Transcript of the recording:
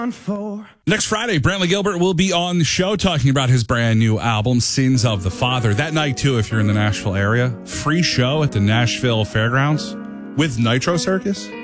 Next Friday, Brantley Gilbert will be on the show talking about his brand new album, Sins of the Father. That night, too, if you're in the Nashville area, free show at the Nashville Fairgrounds with Nitro Circus.